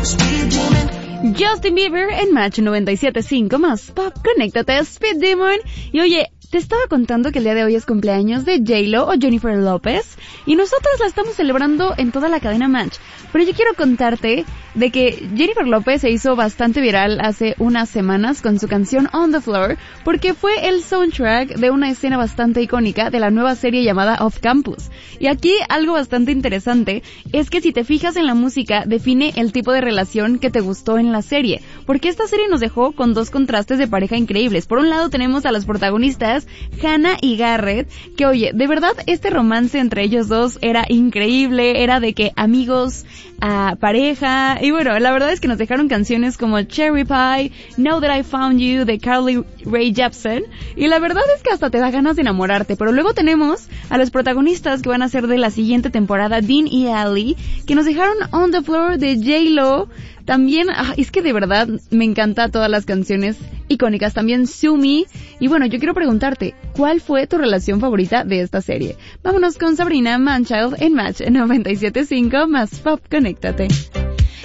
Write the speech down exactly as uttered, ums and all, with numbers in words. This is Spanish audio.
Justin Bieber en Match noventa y siete punto cinco más Pop, conéctate a Speed Demon. Y oye, te estaba contando que el día de hoy es cumpleaños de J-Lo o Jennifer López y nosotros la estamos celebrando en toda la cadena Match. Pero yo quiero contarte de que Jennifer López se hizo bastante viral hace unas semanas con su canción On the Floor porque fue el soundtrack de una escena bastante icónica de la nueva serie llamada Off Campus. Y aquí algo bastante interesante es que si te fijas en la música define el tipo de relación que te gustó en la serie, porque esta serie nos dejó con dos contrastes de pareja increíbles. Por un lado tenemos a los protagonistas Hannah y Garrett, que oye, de verdad este romance entre ellos dos era increíble, era de que amigos, a pareja, y bueno, la verdad es que nos dejaron canciones como Cherry Pie, Know That I Found You de Carly Rae Jepsen, y la verdad es que hasta te da ganas de enamorarte. Pero luego tenemos a los protagonistas que van a ser de la siguiente temporada, Dean y Allie, que nos dejaron On the Floor de J-Lo. También, ah, es que de verdad me encanta todas las canciones icónicas, también Sumi. Y bueno, yo quiero preguntarte, ¿cuál fue tu relación favorita de esta serie? Vámonos con Sabrina Manchild en Match noventa y siete punto cinco más Pop, conéctate.